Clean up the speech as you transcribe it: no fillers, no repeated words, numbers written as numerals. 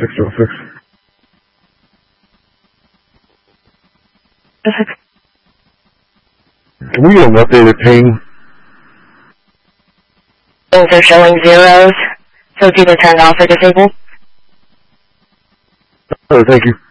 606. Can we get an updated ping? Things are showing zeros, so it's either turned off or disabled. Oh, thank you.